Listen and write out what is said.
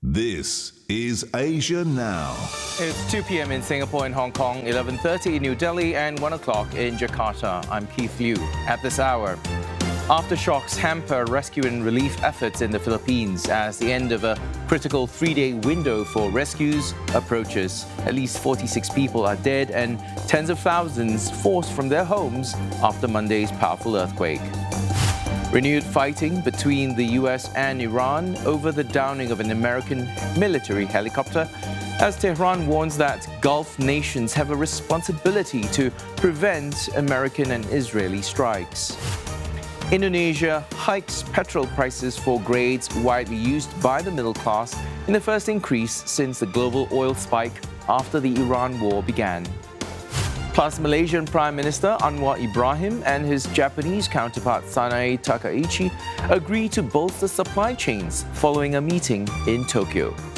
This is Asia Now. It's 2 p.m. in Singapore and Hong Kong, 11:30 in New Delhi and 1 o'clock in Jakarta. I'm Keith Liu. At this hour, aftershocks hamper rescue and relief efforts in the Philippines as the end of a critical 3-day window for rescues approaches. At least 46 people are dead and tens of thousands forced from their homes after Monday's powerful earthquake. Renewed fighting between the US and Iran over the downing of an American military helicopter as Tehran warns that Gulf nations have a responsibility to prevent American and Israeli strikes. Indonesia hikes petrol prices for grades widely used by the middle class in the first increase since the global oil spike after the Iran war began. Plus, Malaysian Prime Minister Anwar Ibrahim and his Japanese counterpart Sanae Takaichi agree to bolster supply chains following a meeting in Tokyo.